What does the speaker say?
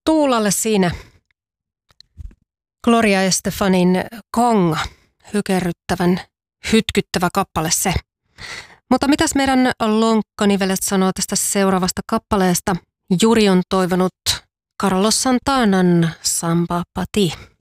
tuulalle siinä. Gloria Estefanin Konga, hykerryttävän, hytkyttävä kappale se. Mutta mitäs meidän lonkkanivelet sanoo tästä seuraavasta kappaleesta? Juri on toivonut Carlos Santanan Samba Pati.